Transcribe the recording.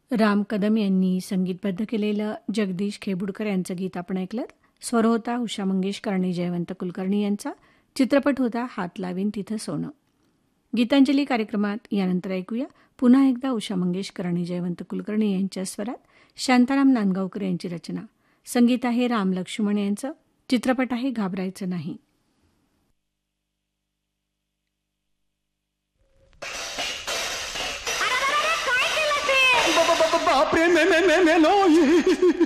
राम कदम यांनी संगीतबद्ध केलेलं जगदीश खेबुडकर यांचं गीत आपण ऐकलं. स्वर होता उषा मंगेशकर आणि जयवंत कुलकर्णी यांचा. चित्रपट होता हात लावीन तिथं सोनं. गीतांजली कार्यक्रमात यानंतर ऐकूया पुन्हा एकदा उषा मंगेशकर आणि जयवंत कुलकर्णी यांच्या स्वरात शांताराम नांदगावकर यांची रचना. संगीत आहे राम लक्ष्मण यांचं. चित्रपट आहे घाबरायचं नाही. बापरे,